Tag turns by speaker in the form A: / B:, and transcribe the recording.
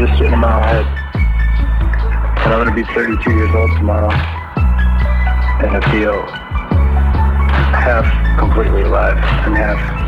A: just in a mile ahead. And I'm going to be 32 years old tomorrow. And I feel half completely alive and half